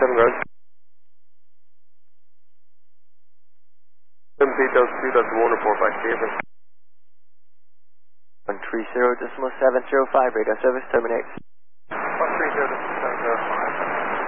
7 guard. 7 feet altitude, that's Warner 45 Cable. 130.705, radar service terminates.